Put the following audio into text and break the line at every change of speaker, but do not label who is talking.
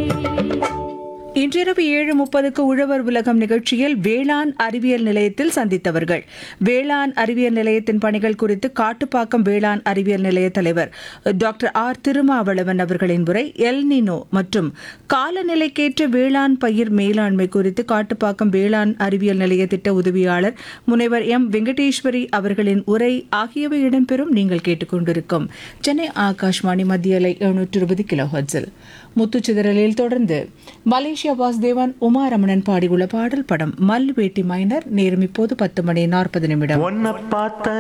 இன்றிரவு 7:30 உழவர் உலகம் நிகழ்ச்சியில் வேளாண் அறிவியல் நிலையத்தில் சந்தித்தவர்கள். வேளாண் அறிவியல் நிலையத்தின் பணிகள் குறித்து காட்டுப்பாக்கம் வேளாண் அறிவியல் நிலைய தலைவர் டாக்டர் ஆர் திருமாவளவன் அவர்களின் உரை, எல்னினோ மற்றும் காலநிலைக்கேற்ற வேளாண் பயிர் மேலாண்மை குறித்து காட்டுப்பாக்கம் வேளாண் அறிவியல் நிலைய திட்ட உதவியாளர் முனைவர் எம் வெங்கடேஸ்வரி அவர்களின் உரை ஆகியவை இடம்பெறும். நீங்கள் கேட்டுக்கொண்டிருக்கும் சென்னை ஆகாஷ்வாணி மத்திய அலை 720 கிலோஹெர்ட்ஸில். முத்துச்சிதறலில் தொடர்ந்து மலேசியா வாசுதேவன் உமாரமணன் பாடியுள்ள பாடல். படம் மல்வேட்டி மைனர். நேரம் இப்போது 10:40.